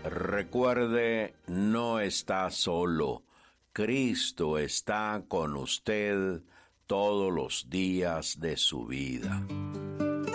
Recuerde, no está solo. Cristo está con usted todos los días de su vida.